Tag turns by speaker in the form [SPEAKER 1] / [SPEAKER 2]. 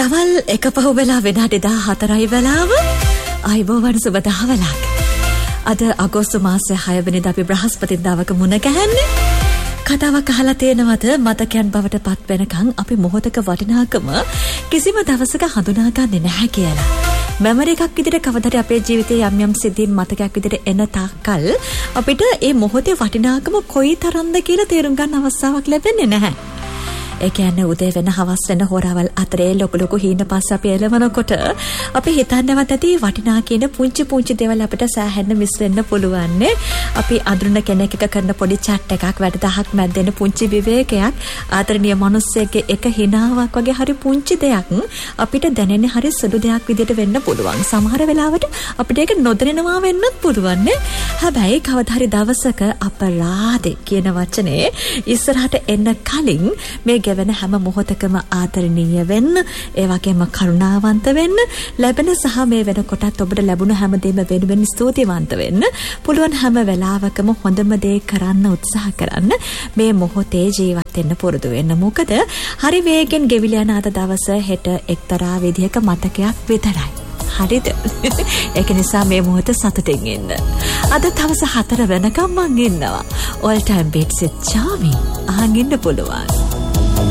[SPEAKER 1] දවල් එක පහු වෙලා විනාඩි 14යි වෙලාව. අයබෝවන් සුබ දහවලක්. අද අගෝස්තු මාසයේ 6 වෙනිදා අපි බ්‍රහස්පතින්දාවක මුණ ගැහෙන්නේ. කතාවක් අහලා තේනවද මතකයන් බවට පත් වෙනකන් අපි මොහොතක වටිනාකම කිසිම දවසක හඳුනා ගන්නේ නැහැ කියලා. මෙමරි එකක් විදිහට කවදාද අපේ ජීවිතයේ යම් යම් සිද්ධීන් මතකයක් විදිහට එන තාක්කල් අපිට මේ මොහොතේ වටිනාකම කොයිතරම්ද කියලා තේරුම් ගන්න අවස්ථාවක් ලැබෙන්නේ නැහැ. ඒ කියන්නේ උදේ වෙන හවස් වෙන හොරවල් අතරේ ලොකු ලොකු හීන පස්ස අපි එළවනකොට අපි හිතන්නවත් ඇති වටිනා කියන පුංචි පුංචි දේවල් අපිට සෑහෙන්න මිස් වෙන්න පුළුවන්. අපි අඳුරන කෙනෙක් එක කරන පොඩි chat එකක් වැඩ 10ක් මැද්දෙන පුංචි විවේකයක් ආදරණීය මිනිස්සෙක්ගේ එක හිනාවක් වගේ හරි පුංචි දෙයක් අපිට දැනෙන්නේ හරි සුළු දෙයක් විදිහට වෙන්න පුළුවන්. සමහර වෙලාවට අපිට ඒක නොදැනෙනවා වෙන්නත් පුළුවන්. හැබැයි කවදා හරි දවසක අපරාධ කියන වචනේ ඉස්සරහට එන්න කලින් මේ ගෙවෙන හැම මොහොතකම ආදරණීය වෙන්න, ඒ වගේම කරුණාවන්ත වෙන්න, ලැබෙන සහ මේ වෙනකොටත් ඔබට ලැබුණ හැම දෙයක්ම වෙනුවෙන් ස්තුතිවන්ත වෙන්න, පුළුවන් හැම වෙලාවකම හොඳම දේ කරන්න උත්සාහ කරන්න, මේ මොහොතේ ජීවත් වෙන්න පුරුදු වෙන්න. මොකද හරි වේගෙන් ගෙවිලා යන අද දවස හෙට එක්තරා විදිහක මතකයක් විතරයි. හරිද? ඒක නිසා මේ මොහොත සතුටින් ඉන්න. අද දවස් 4 වෙනකම් මං ඉන්නවා. all time beats with Charmy. අහන් ඉන්න පුළුවන්.